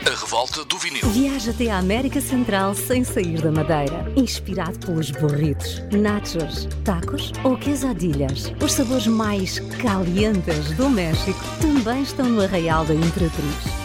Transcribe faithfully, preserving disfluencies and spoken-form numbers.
A revolta do vinil. Viaja até à América Central sem sair da Madeira. Inspirado pelos burritos, nachos, tacos ou quesadillas. Os sabores mais calientes do México também estão no Arraial da Imperatriz.